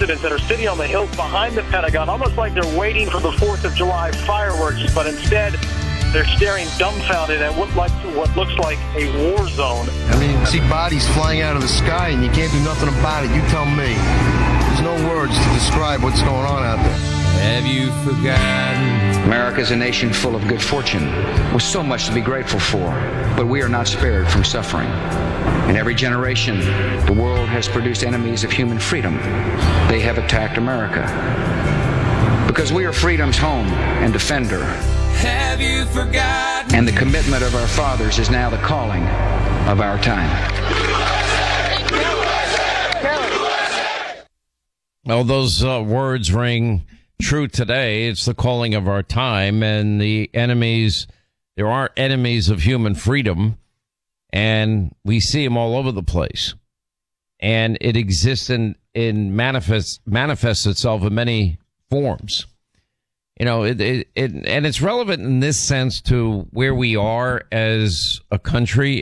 residents that are sitting on the hills behind the Pentagon, almost like they're waiting for the 4th of July fireworks, but instead they're staring dumbfounded at what looks like a war zone. I mean, you see bodies flying out of the sky, and you can't do nothing about it. You tell me. There's no words to describe what's going on out there. Have you forgotten? America is a nation full of good fortune, with so much to be grateful for, but we are not spared from suffering. In every generation, the world has produced enemies of human freedom. They have attacked America. Because we are freedom's home and defender. Have you forgotten? And the commitment of our fathers is now the calling of our time. Well, those words ring true today. It's the calling of our time, and the enemies, there are enemies of human freedom, and we see them all over the place. And it exists and manifests itself in many forms. You know, and it's relevant in this sense to where we are as a country.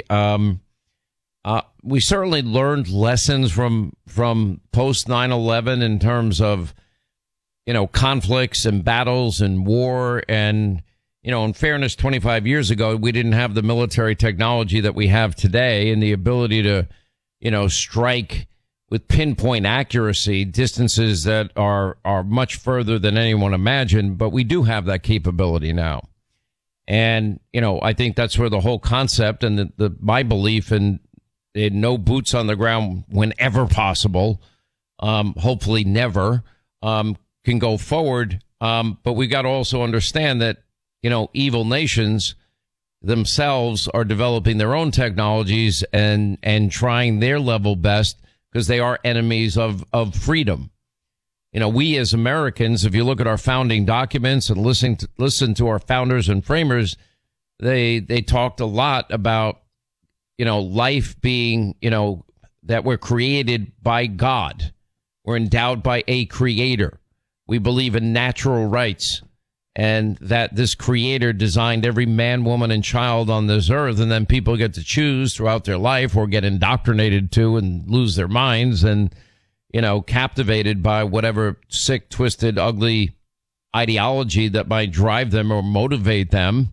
We certainly learned lessons from post 9/11 in terms of, you know, conflicts and battles and war. And, you know, in fairness, 25 years ago, we didn't have the military technology that we have today and the ability to, you know, strike with pinpoint accuracy distances that are much further than anyone imagined. But we do have that capability now. And, you know, I think that's where the whole concept and my belief in no boots on the ground whenever possible, hopefully never, can go forward. But we got to also understand that, you know, evil nations themselves are developing their own technologies and trying their level best because they are enemies of freedom. You know, we as Americans, if you look at our founding documents and listen to our founders and framers, they talked a lot about, you know, life being, you know, that we're created by God. We're endowed by a creator. We believe in natural rights and that this creator designed every man, woman, and child on this earth. And then people get to choose throughout their life or get indoctrinated to and lose their minds and, you know, captivated by whatever sick, twisted, ugly ideology that might drive them or motivate them.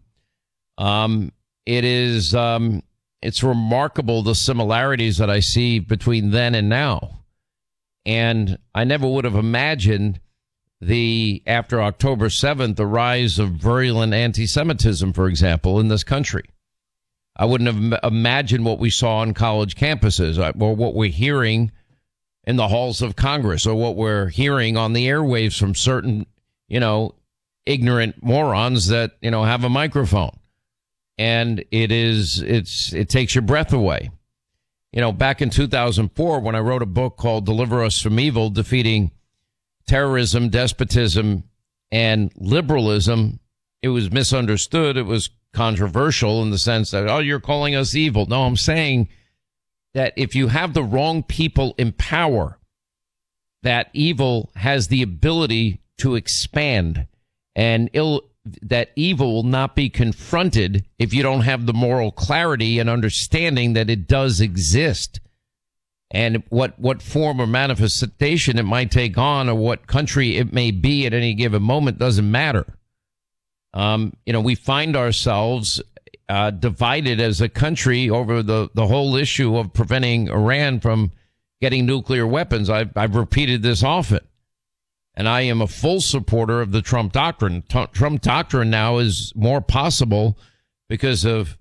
It's remarkable the similarities that I see between then and now. And I never would have imagined after October 7th, the rise of virulent anti-Semitism, for example, in this country. I wouldn't have imagined what we saw on college campuses or what we're hearing in the halls of Congress or what we're hearing on the airwaves from certain, you know, ignorant morons that, you know, have a microphone. And it takes your breath away. You know, back in 2004, when I wrote a book called Deliver Us from Evil, Defeating Terrorism, Despotism, and Liberalism, it was misunderstood. It was controversial in the sense that, oh, you're calling us evil. No, I'm saying that if you have the wrong people in power, that evil has the ability to expand, and that evil will not be confronted if you don't have the moral clarity and understanding that it does exist. And what form or manifestation it might take on or what country it may be at any given moment doesn't matter. You know, we find ourselves divided as a country over the whole issue of preventing Iran from getting nuclear weapons. I've repeated this often. And I am a full supporter of the Trump doctrine. Trump doctrine now is more possible because of